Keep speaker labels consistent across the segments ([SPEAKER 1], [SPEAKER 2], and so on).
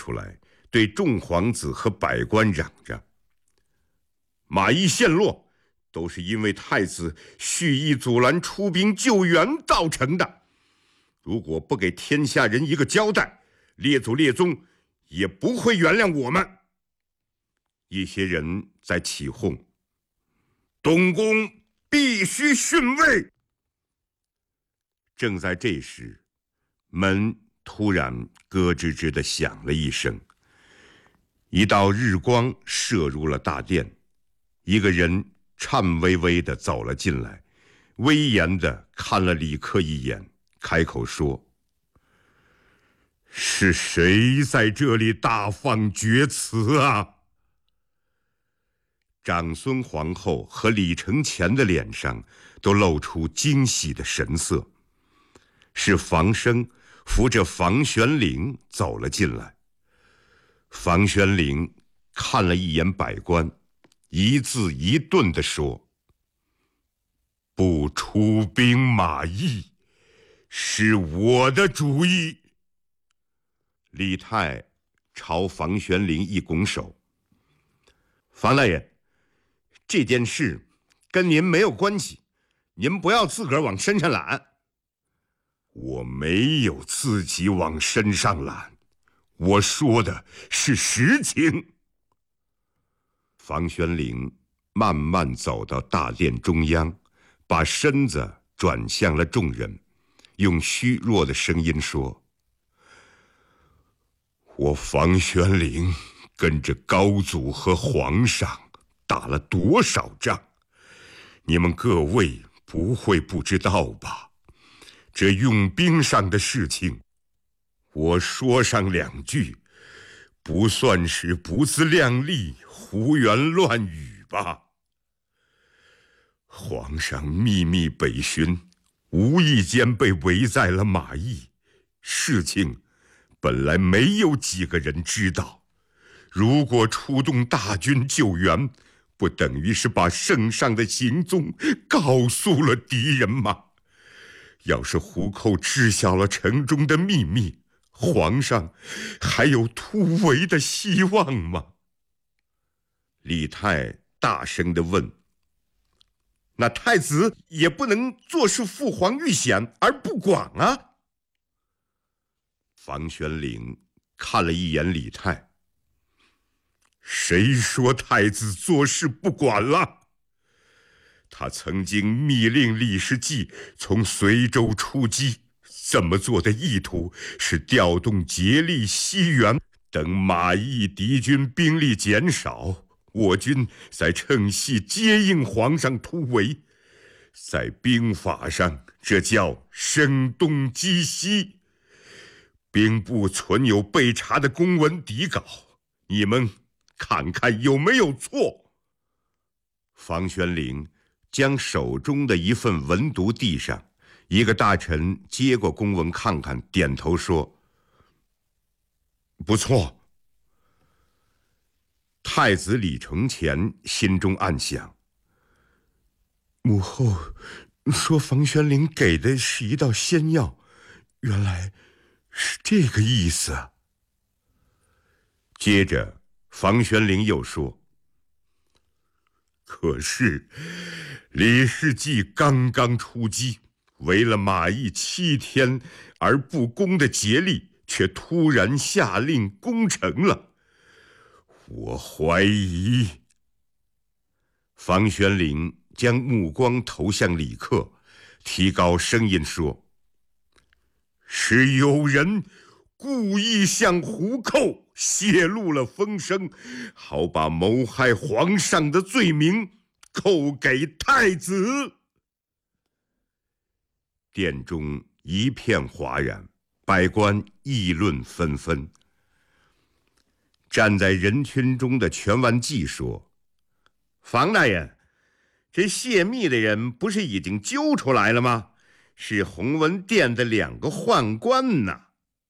[SPEAKER 1] 出来，对众皇子和百官嚷着：马邑陷落，都是因为太子蓄意阻拦出兵救援造成的。如果不给天下人一个交代，列祖列宗也不会原谅我们。一些人在起哄：东宫必须逊位。正在这时，门突然咯吱吱地响了一声，一道日光射入了大殿，一个人颤巍巍地走了进来，威严地看了李克一眼，开口说：是谁在这里大放厥词啊？长孙皇后和李承乾的脸上都露出惊喜的神色。是房生扶着房玄龄走了进来。房玄龄看了一眼百官，一字一顿地说：不出兵马邑，是我的主意。李泰朝房玄龄一拱手：房大爷，这件事跟您没有关系，您不要自个儿往身上揽。我没有自己往身上揽，我说的是实情。房玄龄慢慢走到大殿中央，把身子转向了众人，用虚弱的声音说：我房玄龄跟着高祖和皇上打了多少仗，你们各位不会不知道吧？这用兵上的事情，我说上两句，不算是不自量力、胡言乱语吧？皇上秘密北巡，无意间被围在了马邑，事情本来没有几个人知道。如果出动大军救援，不等于是把圣上的行踪告诉了敌人吗？要是胡寇知晓了城中的秘密，皇上还有突围的希望吗？李泰大声地问：那太子也不能坐视父皇遇险而不管啊？房玄龄看了一眼李泰：谁说太子坐视不管了？他曾经密令李世继从随州出击，这么做的意图是调动竭力西援，等马邑敌军兵力减少，我军再趁隙接应皇上突围。在兵法上，这叫声东击西。兵部存有被查的公文底稿，你们看看有没有错？房玄龄将手中的一份文牍递上，一个大臣接过公文看看，点头说：不错。太子李承乾心中暗想：母后说房玄龄给的是一道仙药，原来是这个意思。接着房玄龄又说：可是李世继刚刚出击，围了马邑7天而不攻的竭力，却突然下令攻城了。我怀疑。房玄龄将目光投向李克，提高声音说：是有人故意向胡寇泄露了风声，好把谋害皇上的罪名扣给太子。殿中一片哗然，百官议论纷纷。站在人群中的全完计说：房大人，这泄密的人不是已经揪出来了吗？是弘文殿的2个宦官呢。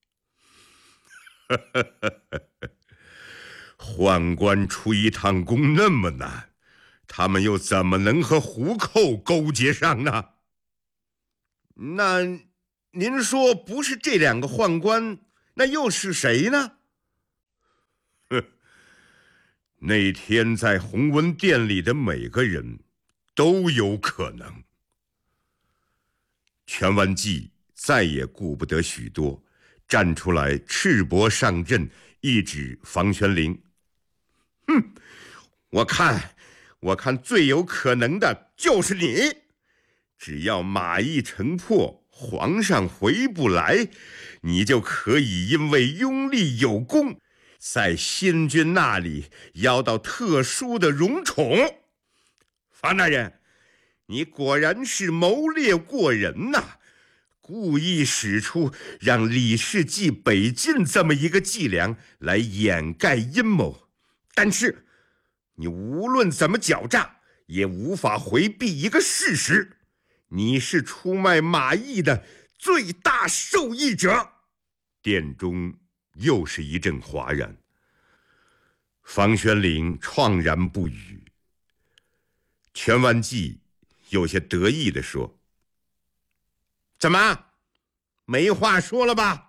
[SPEAKER 1] 宦官出一趟宫那么难，他们又怎么能和胡寇勾结上呢？那您说不是这2个宦官，那又是谁呢？ 那天在弘文殿里的每个人都有可能。全万纪再也顾不得许多，站出来赤膊上阵，一指房玄龄：“哼，我看最有可能的就是你。只要马邑城破，皇上回不来，你就可以因为拥立有功，在先君那里要到特殊的荣宠。房大人，你果然是谋略过人呐！故意使出让李世继北进这么一个伎俩来掩盖阴谋，但是你无论怎么狡诈，也无法回避一个事实：你是出卖马邑的最大受益者。”殿中又是一阵哗然。房玄龄怆然不语。全万纪有些得意地说：“怎么，没话说了吧？”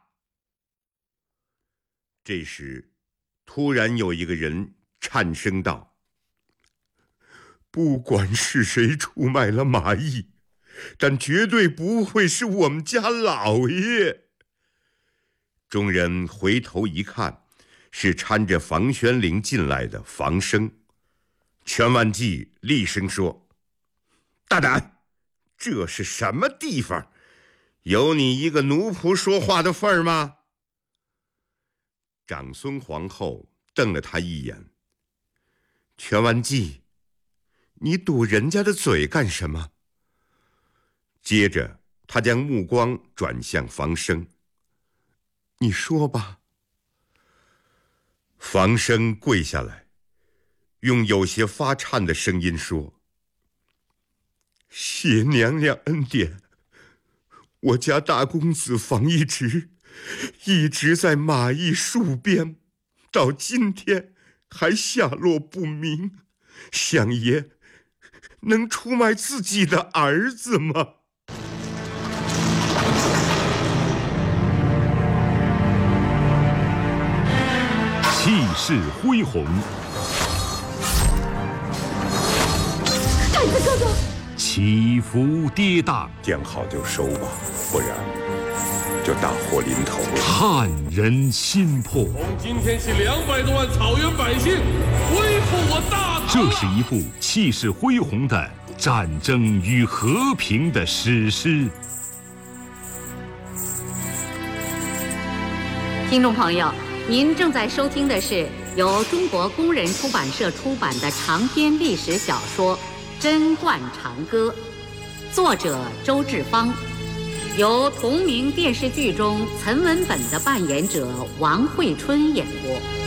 [SPEAKER 1] 这时突然有一个人颤声道：“不管是谁出卖了马邑，但绝对不会是我们家老爷。”众人回头一看，是搀着房玄龄进来的房生。全万纪厉声说：“大胆！这是什么地方？有你一个奴仆说话的份儿吗？”长孙皇后瞪了他一眼：“全万纪，你堵人家的嘴干什么？”接着他将目光转向房生：“你说吧。”房生跪下来，用有些发颤的声音说：“谢娘娘恩典，我家大公子房一直一直在马邑戍边，到今天还下落不明。相爷能出卖自己的儿子吗？”
[SPEAKER 2] 气势恢宏，太子哥哥，起伏跌宕，
[SPEAKER 3] 见好就收吧，不然就大祸临头了。
[SPEAKER 2] 撼人心魄。
[SPEAKER 4] 从今天起，200多万草原百姓恢复我大唐。
[SPEAKER 2] 这是一部气势恢宏的战争与和平的史诗。
[SPEAKER 5] 听众朋友，您正在收听的是由中国工人出版社出版的长篇历史小说《贞观长歌》，作者周志芳，由同名电视剧中岑文本的扮演者王慧春演播。